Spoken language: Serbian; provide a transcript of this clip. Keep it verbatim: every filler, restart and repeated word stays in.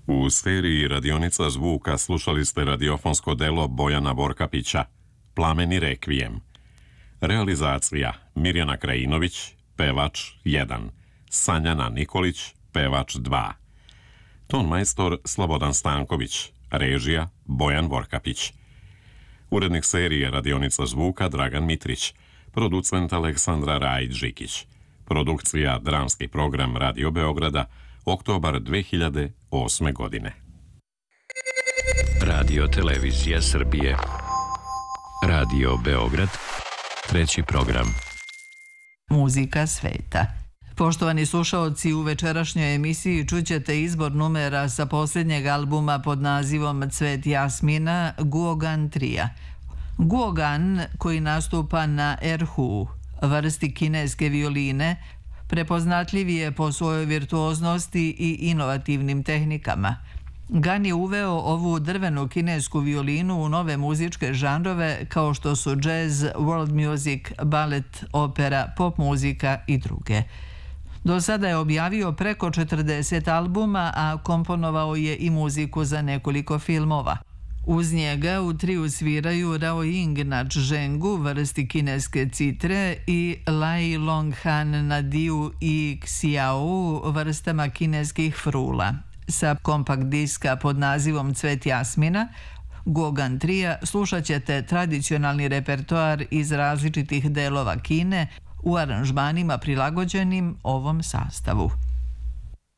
U seriji Radionica zvuka slušali ste radiofonsko delo Bojana Vorkapića, Plameni rekvijem. Realizacija Mirjana Krajinović, pevač jedan, Sanjana Nikolić, pevač dva. Ton majstor Slobodan Stanković, režija Bojan Vorkapić. Urednik serije Radionica zvuka Dragan Mitrić, producent Aleksandra Rajić-Žikić. Produkcija dramski program Radio Beograda, oktobar dve hiljade osme. godine. Radio Televizija Srbije. Radio Beograd. Treći program. Muzika sveta. Poštovani slušaoci, u večerašnjoj emisiji čućete izbor numera sa posljednjeg albuma pod nazivom Cvet jasmina Guogan Trija. Guogan, koji nastupa na erhu, vrsti kineske violine, prepoznatljiv je po svojoj virtuoznosti i inovativnim tehnikama. Gan je uveo ovu drvenu kinesku violinu u nove muzičke žanrove kao što su jazz, world music, balet, opera, pop muzika i druge. Do sada je objavio preko četrdeset albuma, a komponovao je i muziku za nekoliko filmova. Uz njega u triju sviraju Rao Ying na čžengu, vrsti kineske citre, i Lai Longhan na diu i xiao, vrstama kineskih frula. Sa kompakt diska pod nazivom Cvet jasmina, Guogan Trija, slušat ćete tradicionalni repertoar iz različitih delova Kine u aranžmanima prilagođenim ovom sastavu.